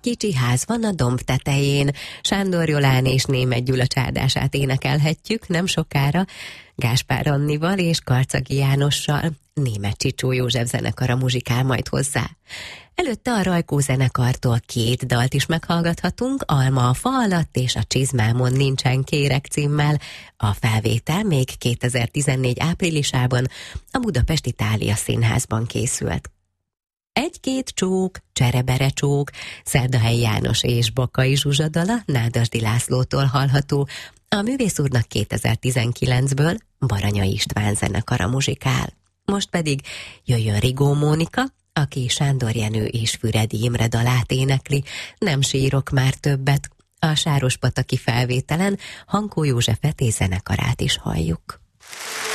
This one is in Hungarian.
Kicsi ház van a domb tetején. Sándor Jolán és Németh Gyula csárdását énekelhetjük nem sokára Gáspár Annival és Karcagi Jánossal. Németh Csicsó József zenekara muzsikál majd hozzá. Előtte a Rajkó zenekartól 2 dalt is meghallgathatunk, Alma a fa alatt és a Csizmámon nincsen kérek címmel. A felvétel még 2014 áprilisában a Budapesti Thália Színházban készült. 1-2 csók, cserebere csók, Szerdahelyi János és Bakai Zsuzsa dala Nádasdy Lászlótól hallható, a művész úrnak 2019-ből Baranya István zenekara muzsikál. Most pedig jöjjön Rigó Mónika, aki Sándor Jenő és Füredi Imre dalát énekli, Nem sírok már többet. A sárospataki felvételen Hankó József zenekarát is halljuk.